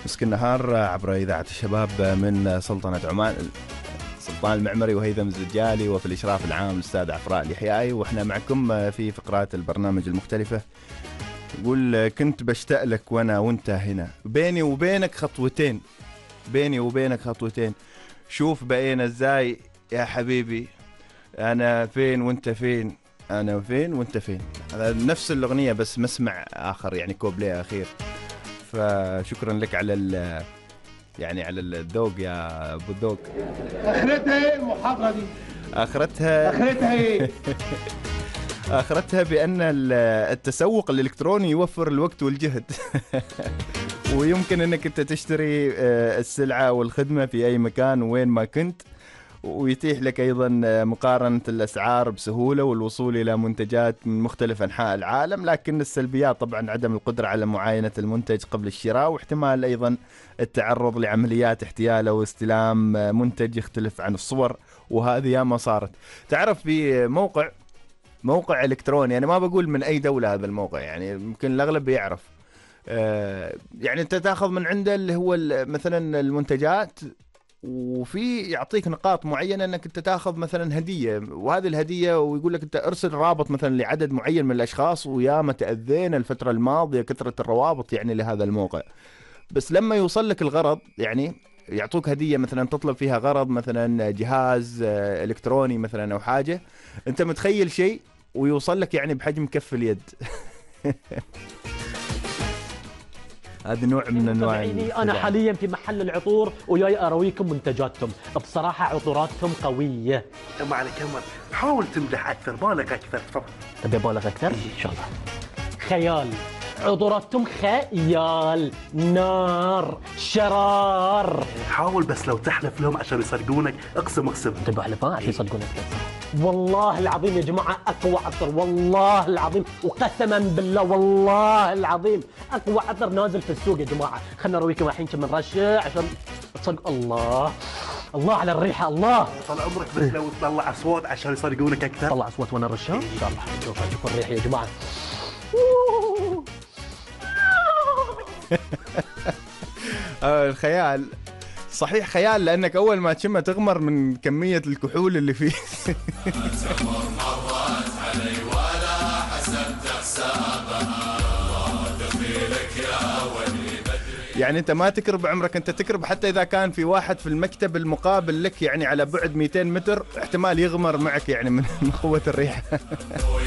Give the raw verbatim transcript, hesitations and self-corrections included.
مسك النهار عبر إذاعة الشباب من سلطنة عمان، سلطان المعمري وهيثم الزجالي، وفي الإشراف العام الأستاذ عفراء اليحيائي، وإحنا معكم في فقرات البرنامج المختلفة. يقول كنت بشتاق لك وأنا وأنت هنا، بيني وبينك خطوتين، بيني وبينك خطوتين، شوف بقينا إزاي يا حبيبي، أنا فين وأنت فين، أنا فين وأنت فين. هذا نفس الأغنية بس مسمع آخر، يعني كوبليه أخير. فشكرا لك على ال يعني على الذوق يا ابو الذوق. اخرتها ايه المحاضره دي؟ اخرتها اخرتها ايه؟ اخرتها بان التسوق الالكتروني يوفر الوقت والجهد ويمكن انك انت تشتري السلعه والخدمه في اي مكان وين ما كنت، ويتيح لك أيضا مقارنة الأسعار بسهولة والوصول إلى منتجات من مختلف أنحاء العالم. لكن السلبيات طبعا عدم القدرة على معاينة المنتج قبل الشراء، واحتمال أيضا التعرض لعمليات احتيال أو استلام منتج يختلف عن الصور، وهذه ياما صارت. تعرف في موقع موقع إلكتروني، أنا ما بقول من أي دولة هذا الموقع، يعني يمكن الأغلب يعرف، يعني أنت تأخذ من عنده اللي هو مثلا المنتجات، وفي يعطيك نقاط معينة انك انت تاخذ مثلا هدية، وهذه الهدية ويقول لك انت ارسل رابط مثلا لعدد معين من الاشخاص. وياما تأذينا الفترة الماضية كثرة الروابط يعني لهذا الموقع، بس لما يوصل لك الغرض يعني يعطوك هدية مثلا تطلب فيها غرض مثلا جهاز الكتروني مثلا او حاجة، انت متخيل شيء ويوصل لك يعني بحجم كف اليد. هذا نوع من انواع. انا حاليا في محل العطور وجاي ارويكم منتجاتهم، بصراحه عطوراتهم قويه. طب على كمر حاول تمدح اكثر، بالك اكثر. تفضل. تبي بالغ اكثر؟ ان شاء الله. خيال، عطوراتهم خيال، نار، شرار. حاول بس لو تحلف لهم عشان يصدقونك، اقسم اقسم. تبي احلفها عشان يصدقونك؟ والله العظيم يا جماعة أقوى عطر، والله العظيم وقسما بالله والله العظيم أقوى عطر نازل في السوق يا جماعة. خلنا نرويكم الحين كم نرشة عشان تصدق. الله الله على الريحة، الله. طال عمرك بس لو تطلع أصوات عشان يصدقونك أكثر. طلع أصوات وأنا رشة إن شاء الله. شوف شوف الريحة يا جماعة. الخيال صحيح خيال، لأنك أول ما تشمها تغمر من كمية الكحول اللي فيه. يعني أنت ما تكرب عمرك، أنت تكرب حتى إذا كان في واحد في المكتب المقابل لك يعني على بعد مئتين متر، احتمال يغمر معك يعني من قوة الريحة.